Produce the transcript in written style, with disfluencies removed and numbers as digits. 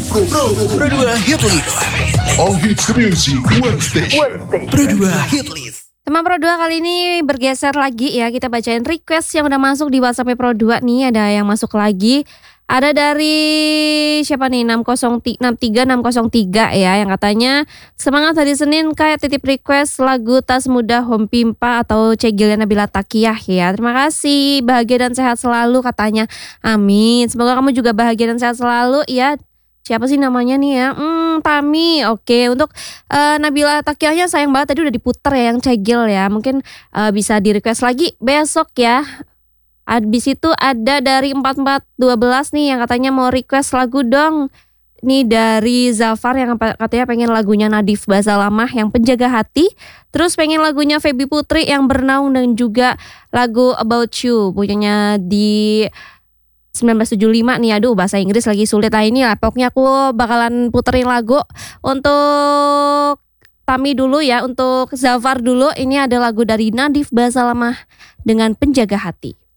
Pro 2 Hit List. All hits music, one station. Pro 2 Hit List. Teman Pro 2 kali ini bergeser lagi ya. Kita bacain request yang udah masuk di WhatsApp Pro 2 nih. Ada yang masuk lagi. Ada dari siapa nih 603 ya, yang katanya semangat hari Senin kayak titip request lagu Tas Muda Home Pimpa atau Cegilnya Nabila Takiyah ya. Terima kasih, bahagia dan sehat selalu katanya. Amin. Semoga kamu juga bahagia dan sehat selalu ya. Siapa sih namanya nih ya? Tami. Oke, untuk Nabila Takiyahnya sayang banget tadi udah diputer ya yang Cegil ya. Mungkin bisa di request lagi besok ya. Habis itu ada dari 4412 nih yang katanya mau request lagu dong. Nih dari Zafar yang katanya pengen lagunya Nadif Bahasa Lama yang Penjaga Hati. Terus pengen lagunya Feby Putri yang Bernaung dan juga lagu About You punyanya di 1975 nih. Aduh bahasa Inggris lagi sulit lah ini lah. Pokoknya aku bakalan puterin lagu untuk Tami dulu ya. Untuk Zafar dulu ini ada lagu dari Nadif Bahasa Lama dengan Penjaga Hati.